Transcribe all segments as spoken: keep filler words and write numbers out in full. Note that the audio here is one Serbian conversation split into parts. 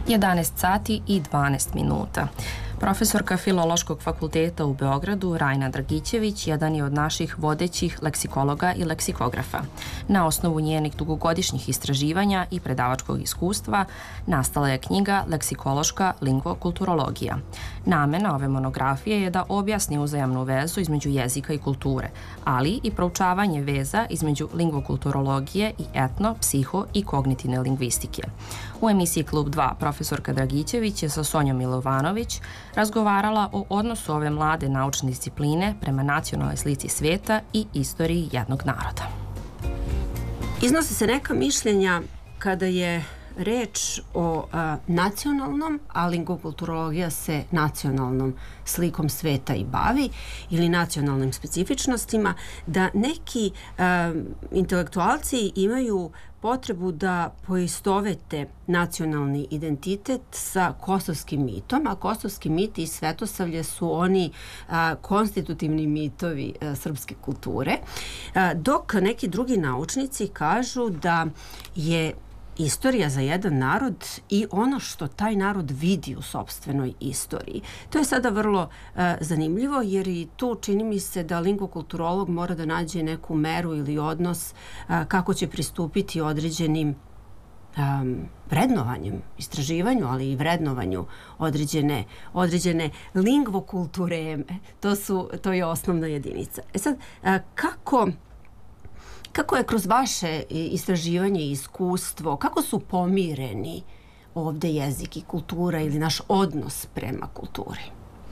jedanaest sati i dvanaest minuta. Profesorka Filološkog fakulteta u Beogradu, Rajna Dragićević, jedan je od naših vodećih leksikologa i leksikografa. Na osnovu njenih dugogodišnjih istraživanja i predavačkog iskustva nastala je knjiga Leksikološka lingvokulturologija. Namena ove monografije je da objasni uzajamnu vezu između jezika i kulture, ali i proučavanje veza između lingvokulturologije i etno, psiho i kognitivne lingvistike. U emisiji Klub dva profesorka Dragićević je sa Sonjom Milovanović razgovarala o odnosu ove mlade naučne discipline prema nacionalnoj slici sveta i istoriji jednog naroda. Iznose se neka mišljenja kada je reč o a, nacionalnom, a lingvokulturologija se nacionalnom slikom sveta i bavi, ili nacionalnim specifičnostima, da neki a, intelektualci imaju potrebu da poistovete nacionalni identitet sa kosovskim mitom, a kosovski mit i svetosavlje su oni a, konstitutivni mitovi a, srpske kulture, a, dok neki drugi naučnici kažu da je istorija za jedan narod i ono što taj narod vidi u sopstvenoj istoriji. To je sada vrlo uh, zanimljivo, jer i tu čini mi se da lingvokulturolog mora da nađe neku meru ili odnos uh, kako će pristupiti određenim um, vrednovanjem, istraživanju, ali i vrednovanju određene, određene lingvokultureme. To, su, to je osnovna jedinica. E sad, uh, kako... Kako je kroz vaše istraživanje i iskustvo, kako su pomireni ovde jezik i kultura ili naš odnos prema kulturi?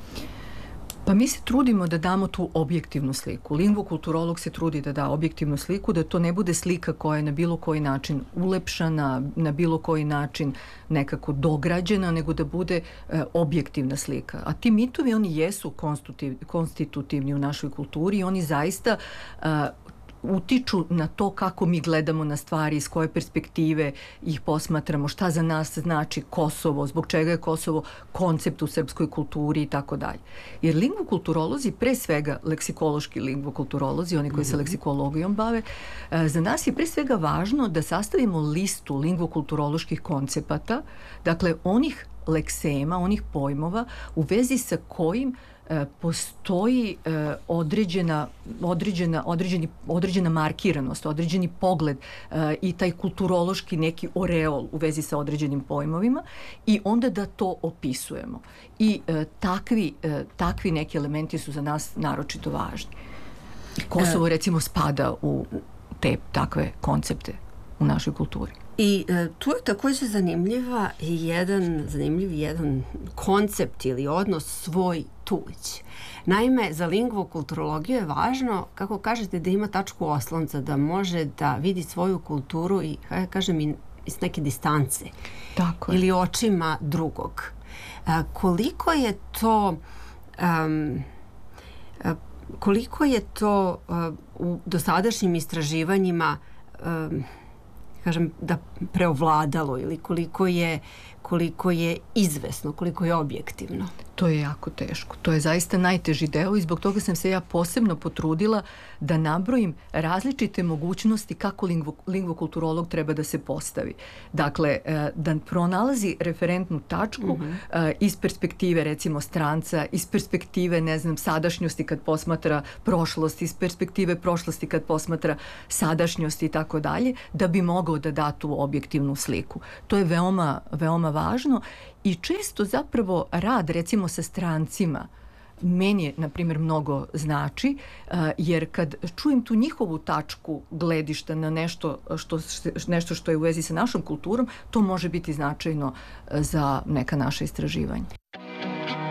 Pa mi se trudimo da damo tu objektivnu sliku. Lingvokulturolog se trudi da da objektivnu sliku, da to ne bude slika koja je na bilo koji način ulepšana, na bilo koji način nekako dograđena, nego da bude e, objektivna slika. A ti mitovi, oni jesu konstitutivni u našoj kulturi i oni zaista e, utiču na to kako mi gledamo na stvari, iz koje perspektive ih posmatramo, šta za nas znači Kosovo, zbog čega je Kosovo koncept u srpskoj kulturi i tako dalje. Jer lingvokulturolozi, pre svega leksikološki lingvokulturolozi, oni koji se leksikologijom bave, za nas je pre svega važno da sastavimo listu lingvokulturoloških koncepata, dakle onih leksema, onih pojmova u vezi sa kojim postoji e, određena, određena, određeni, određena markiranost, određeni pogled e, i taj kulturološki neki oreol u vezi sa određenim pojmovima i onda da to opisujemo. I e, takvi, e, takvi neki elementi su za nas naročito važni. Kosovo recimo spada u te takve koncepte u našoj kulturi. I e, tu je također zanimljiva jedan, zanimljiv jedan koncept ili odnos svoj tuđ. Naime, za lingvokulturologiju je važno, kako kažete, da ima tačku oslonca, da može da vidi svoju kulturu i, kako kažem, i iz neke distance. Tako je. Ili očima drugog. A, koliko je to... Um, a, koliko je to a, u dosadašnjim istraživanjima um, kažem, da preovladalo ili koliko je, koliko je izvesno, koliko je objektivno? To je jako teško. To je zaista najteži deo i zbog toga sam se ja posebno potrudila da nabrojim različite mogućnosti kako lingvo, lingvokulturolog treba da se postavi. Dakle, da pronalazi referentnu tačku uh-huh. iz perspektive, recimo, stranca, iz perspektive, ne znam, sadašnjosti kad posmatra prošlost, iz perspektive prošlosti kad posmatra sadašnjosti i tako dalje, da bi mogao da da tu objektivnu sliku. To je veoma, veoma važno i često zapravo rad, recimo, sa strancima meni je, na primjer, mnogo znači, jer kad čujem tu njihovu tačku gledišta na nešto što, nešto što je u vezi sa našom kulturom, to može biti značajno za neka naša istraživanja.